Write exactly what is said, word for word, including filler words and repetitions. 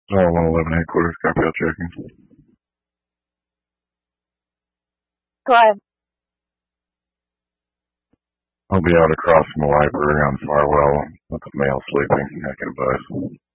Oh, one eleven headquarters, copy out checking. Go ahead. I'll be out across from the library on Farwell with the male sleeping. I can advise.